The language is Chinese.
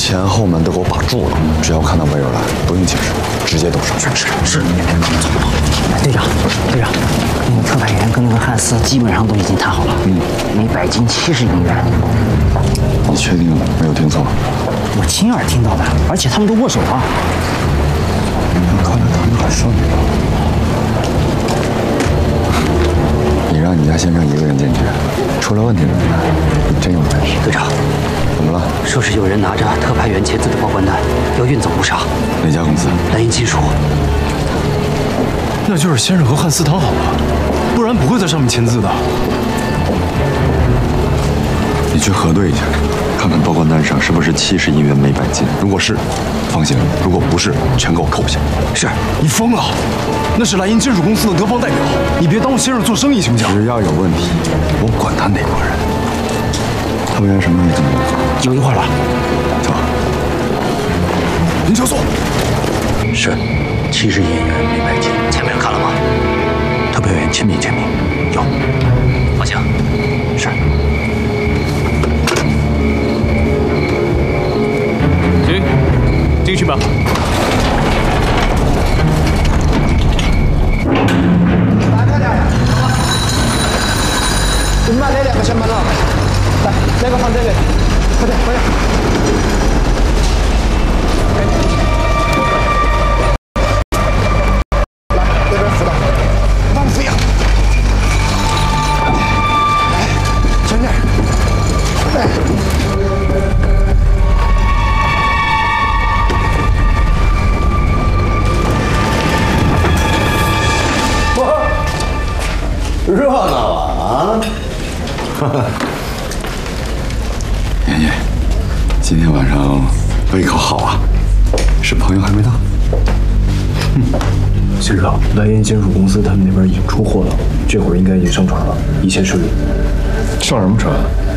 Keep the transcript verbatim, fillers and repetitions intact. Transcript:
前后门都给我把住了，只要看到魏有来，不用解释，直接动手。是是是。 队长，队长，那个特派员跟那个汉斯基本上都已经谈好了，嗯，每百斤七十银元。 你确定没有听错？ 我亲耳听到的，而且他们都握手了。 看来他们很顺利。你让你家先生一个人进去，出了问题怎么办？你真有本事。 队长， 怎么了？ 说是有人拿着特派员签字的报关单要运走乌纱。 哪家公司？ 蓝银金属。 那就是先生和汉斯谈好了，不然不会在上面签字的。 你去核对一下，看看报关单上是不是七十银元每百斤。如果是，放心；如果不是，全给我扣下。 是你疯了？那是蓝银金属公司的德方代表，你别耽误先生做生意行不行？ 只要有问题，我管他哪国人。特派员什么时候进来？ 有一会儿了。 走。 林教授。 是，七十银元每百斤。签名看了吗？特派员亲笔签名。有。放下。是。 行，进去吧。 来，快点！你们把那两个先搬了。来，那个放这里。快点，快点！来，这边扶到。放飞呀！来，前点。来。 热闹啊！ 妍妍，今天晚上胃口好啊，是朋友还没到。 先生，蓝银金属公司他们那边已经出货了，这会儿应该已经上船了，一切顺利。 上什么船？